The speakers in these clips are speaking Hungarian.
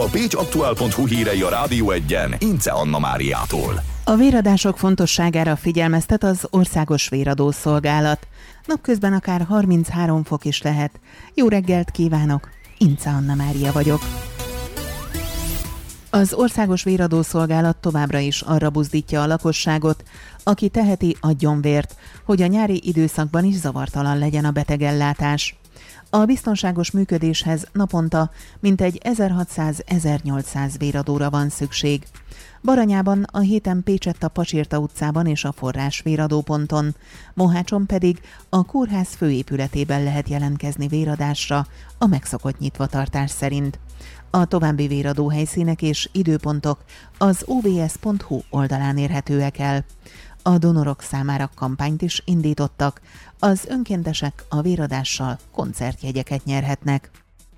pécsaktuál.hu hírei a Rádió Egyen Ince Anna Máriától. A véradások fontosságára figyelmeztet az Országos Véradószolgálat. Napközben akár 33 fok is lehet. Jó reggelt kívánok! Ince Anna Mária vagyok. Az Országos Véradószolgálat továbbra is arra buzdítja a lakosságot, aki teheti, adjon vért, hogy a nyári időszakban is zavartalan legyen a betegellátás. A biztonságos működéshez naponta mintegy 1600-1800 véradóra van szükség. Baranyában a héten Pécsett a Pacsirta utcában és a Forrás véradóponton, Mohácson pedig a kórház főépületében lehet jelentkezni véradásra a megszokott nyitvatartás szerint. A további véradó helyszínek és időpontok az ovs.hu oldalán érhetőek el. A donorok számára kampányt is indítottak, az önkéntesek a véradással koncertjegyeket nyerhetnek.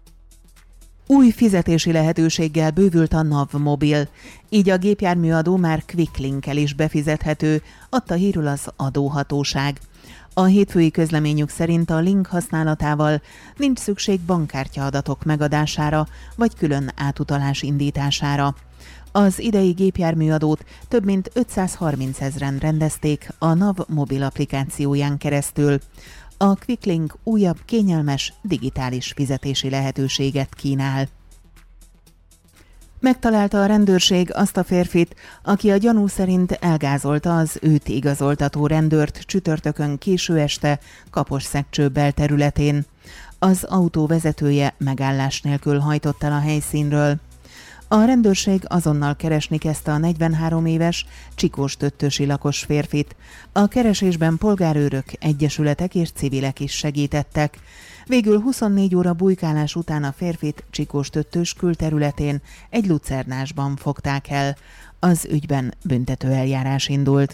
Új fizetési lehetőséggel bővült a NAV Mobil, így a gépjárműadó már Quicklink-kel is befizethető, adta hírül az adóhatóság. A hétfői közleményük szerint a link használatával nincs szükség bankkártya adatok megadására vagy külön átutalás indítására. Az idei gépjárműadót több mint 530 000-en rendezték a NAV mobil applikációján keresztül. A Quicklink újabb, kényelmes, digitális fizetési lehetőséget kínál. Megtalálta a rendőrség azt a férfit, aki a gyanú szerint elgázolta az őt igazoltató rendőrt csütörtökön késő este Kaposszegcső belterületén. Az autó vezetője megállás nélkül hajtott el a helyszínről. A rendőrség azonnal keresni kezdte a 43 éves Csikós-Töttösi lakos férfit. A keresésben polgárőrök, egyesületek és civilek is segítettek. Végül 24 óra bujkálás után a férfit Csikós-Töttös külterületén egy lucernásban fogták el. Az ügyben büntetőeljárás indult.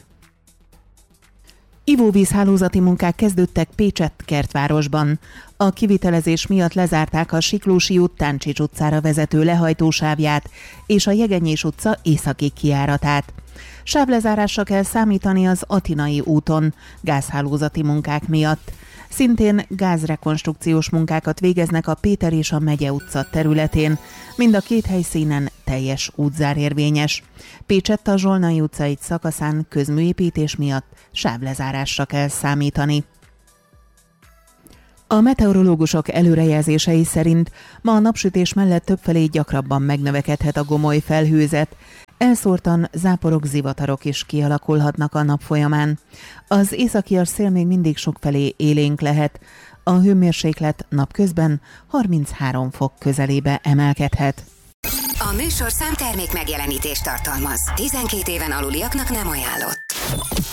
Ivóvízhálózati munkák kezdődtek Pécsett Kertvárosban. A kivitelezés miatt lezárták a Siklósi út Táncsics utcára vezető lehajtósávját és a Jegenyés utca északi kijáratát. Sávlezárásra kell számítani az Atinai úton, gázhálózati munkák miatt. Szintén gázrekonstrukciós munkákat végeznek a Péter és a Megye utca területén, mind a két helyszínen teljes útzár érvényes. Pécsett a Zsolnai utca egy szakaszán közműépítés miatt sávlezárásra kell számítani. A meteorológusok előrejelzései szerint ma a napsütés mellett többfelé gyakrabban megnövekedhet a gomoly felhőzet, elszórtan záporok, zivatarok is kialakulhatnak a nap folyamán. Az északias szél még mindig sokfelé élénk lehet, a hőmérséklet napközben 33 fok közelébe emelkedhet. A műsorszám termék megjelenítést tartalmaz. 12 éven aluliaknak nem ajánlott.